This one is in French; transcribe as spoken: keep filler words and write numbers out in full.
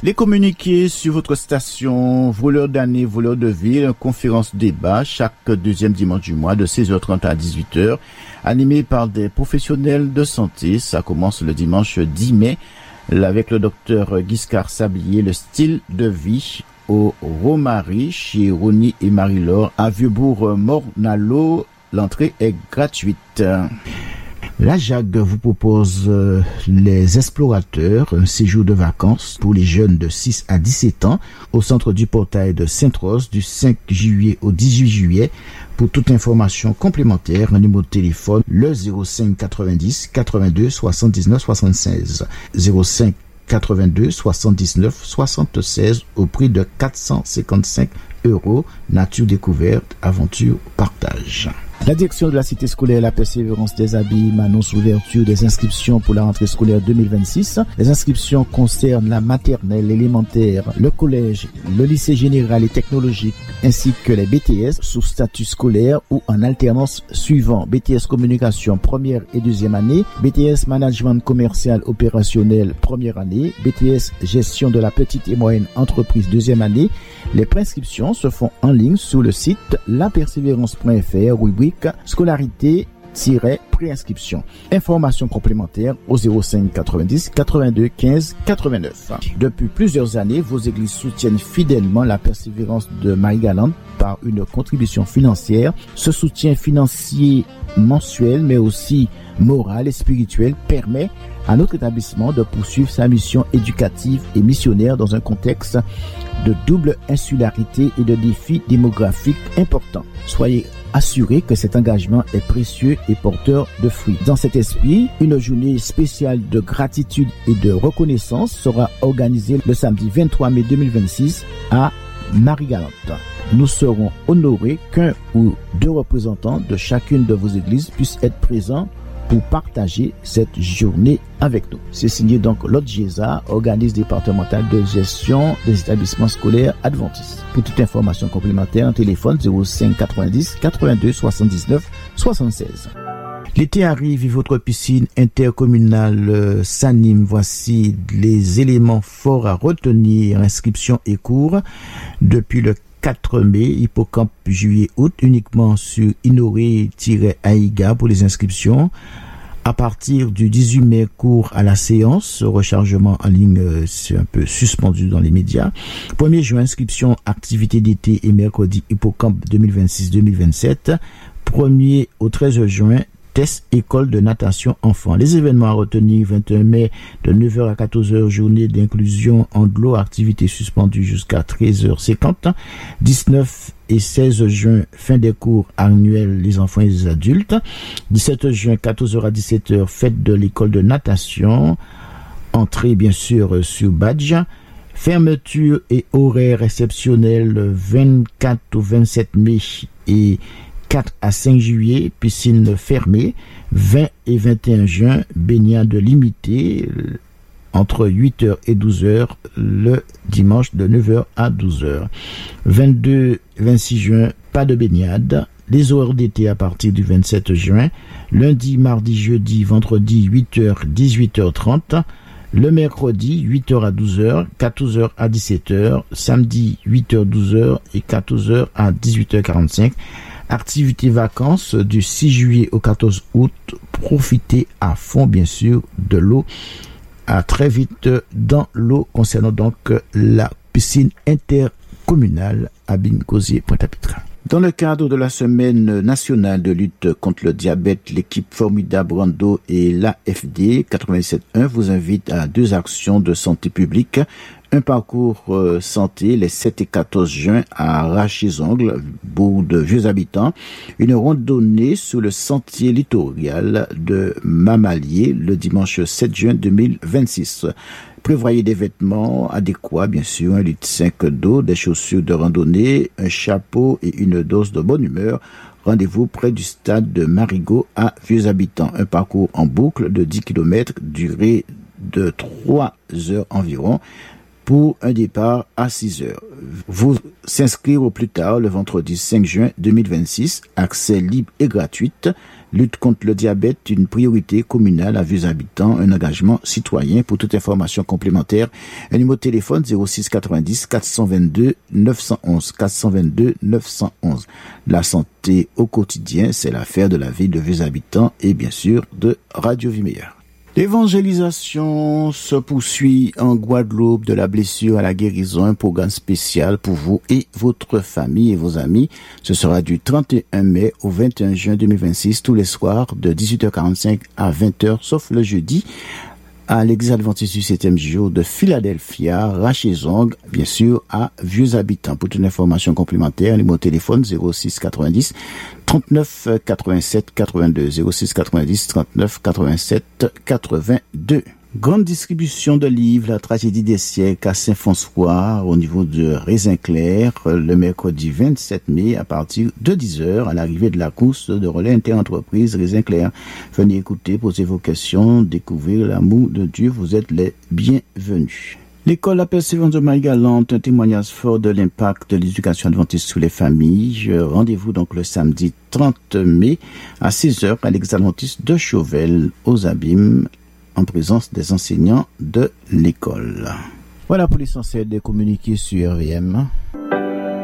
Les communiqués sur votre station, voleurs d'année, voleurs de ville, conférence débat chaque deuxième dimanche du mois de seize heures trente à dix-huit heures, animé par des professionnels de santé. Ça commence le dimanche dix mai avec le docteur Giscard Sablier, le style de vie au Romary chez Ronnie et Marie-Laure à Vieux-Bourg-Mornalo. L'entrée est gratuite. La J A G vous propose euh, les explorateurs, un séjour de vacances pour les jeunes de six à dix-sept ans au centre du portail de Sainte-Rose du cinq juillet au dix-huit juillet. Pour toute information complémentaire, un numéro de téléphone, le zéro cinq quatre-vingt-dix quatre-vingt-deux soixante-dix-neuf soixante-seize. zéro cinq quatre-vingt-deux soixante-dix-neuf soixante-seize au prix de quatre cent cinquante-cinq euros. Nature découverte, aventure, partage. La direction de la cité scolaire La Persévérance des Abîmes annonce l'ouverture des inscriptions pour la rentrée scolaire deux mille vingt-six. Les inscriptions concernent la maternelle, l'élémentaire, le collège, le lycée général et technologique, ainsi que les B T S sous statut scolaire ou en alternance suivant B T S communication première et deuxième année, B T S management commercial opérationnel première année, B T S gestion de la petite et moyenne entreprise deuxième année. Les prescriptions se font en ligne sur le site la persévérance point f r, rubrique scolarité-préinscription. Informations complémentaires au zéro cinq quatre-vingt-dix quatre-vingt-deux quinze quatre-vingt-neuf. Depuis plusieurs années, vos églises soutiennent fidèlement la persévérance de Marie-Galante par une contribution financière. Ce soutien financier mensuel, mais aussi moral et spirituel, permet à notre établissement de poursuivre sa mission éducative et missionnaire dans un contexte de double insularité et de défis démographiques importants. Soyez assurés que cet engagement est précieux et porteur de fruits. Dans cet esprit, une journée spéciale de gratitude et de reconnaissance sera organisée le samedi vingt-trois mai deux mille vingt-six à Marie-Galante. Nous serons honorés qu'un ou deux représentants de chacune de vos églises puissent être présents pour partager cette journée avec nous. C'est signé donc l'O D G E S A, organisme départemental de gestion des établissements scolaires adventistes. Pour toute information complémentaire, un téléphone zéro cinq quatre-vingt-dix quatre-vingt-deux soixante-dix-neuf soixante-seize. L'été arrive et votre piscine intercommunale euh, s'anime. Voici les éléments forts à retenir. Inscription et cours depuis le quatre mai, hippocampe juillet-août, uniquement sur Inoré-Aïga pour les inscriptions. À partir du dix-huit mai, cours à la séance, rechargement en ligne, c'est un peu suspendu dans les médias. premier juin, inscription, activité d'été et mercredi, hippocampe deux mille vingt-six deux mille vingt-sept. premier au treize juin, test école de natation enfants. Les événements à retenir: vingt et un mai de neuf heures à quatorze heures, journée d'inclusion en de l'eau, activité suspendue jusqu'à treize heures cinquante. dix-neuf et seize juin, fin des cours annuels les enfants et les adultes. dix-sept juin, quatorze heures à dix-sept heures, fête de l'école de natation. Entrée bien sûr sur badge. Fermeture et horaire exceptionnel vingt-quatre au vingt-sept mai et quatre à cinq juillet, piscine fermée. Vingt et vingt et un juin, baignade limitée entre huit heures et douze heures, le dimanche de neuf heures à douze heures. vingt-deux et vingt-six juin, pas de baignade. Les horaires d'été à partir du vingt-sept juin, lundi, mardi, jeudi, vendredi, huit heures, dix-huit heures trente. Le mercredi, huit heures à douze heures, quatorze heures à dix-sept heures. Samedi, huit heures douze heures et quatorze heures à dix-huit heures quarante-cinq. Activité vacances du six juillet au quatorze août. Profitez à fond, bien sûr, de l'eau. À très vite dans l'eau concernant donc la piscine intercommunale à Binkosi, Pointe-à-Pitre. Dans le cadre de la semaine nationale de lutte contre le diabète, l'équipe Formidable Brando et l'A F D quatre-vingt-sept un vous invitent à deux actions de santé publique. Un parcours euh, santé les sept et quatorze juin à Rachis-Ongle, bourg de vieux habitants. Une randonnée sur le sentier littoral de Mamalier le dimanche sept juin deux mille vingt-six. Prévoyez des vêtements adéquats, bien sûr, un litre cinq d'eau, des chaussures de randonnée, un chapeau et une dose de bonne humeur. Rendez-vous près du stade de Marigot à Vieux Habitants. Un parcours en boucle de dix kilomètres, durée de trois heures environ. pour un départ à six heures. Vous s'inscrire au plus tard le vendredi cinq juin deux mille vingt-six. Accès libre et gratuit. Lutte contre le diabète, une priorité communale à Vieux Habitants, un engagement citoyen. Pour toute information complémentaire, un numéro de téléphone zéro six quatre-vingt-dix quatre cent vingt-deux neuf cent onze, quatre cent vingt-deux neuf cent onze. La santé au quotidien, c'est l'affaire de la ville de Vieux Habitants et bien sûr de Radio Vie Meilleure. L'évangélisation se poursuit en Guadeloupe, de la blessure à la guérison, un programme spécial pour vous et votre famille et vos amis. Ce sera du trente et un mai au vingt et un juin deux mille vingt-six, tous les soirs de dix-huit heures quarante-cinq à vingt heures, sauf le jeudi, à l'église adventiste du septième jour de Philadelphia, Rachezong, bien sûr, à Vieux Habitants. Pour toute information complémentaire, numéro de téléphone zéro six quatre-vingt-dix trente-neuf quatre-vingt-sept quatre-vingt-deux, zéro six quatre-vingt-dix trente-neuf quatre-vingt-sept quatre-vingt-deux. Grande distribution de livres, la tragédie des siècles à Saint-François, au niveau de Raisin-Clair, le mercredi vingt-sept mai, à partir de dix heures, à l'arrivée de la course de relais inter-entreprise Raisin-Clair. Venez écouter, poser vos questions, découvrir l'amour de Dieu, vous êtes les bienvenus. L'école La Persévérance de Marie-Galante, un témoignage fort de l'impact de l'éducation adventiste sur les familles. Rendez-vous donc le samedi trente mai à six heures à l'église adventiste de Chauvel, aux Abîmes, en présence des enseignants de l'école. Voilà pour l'essentiel des communiqués sur R V M.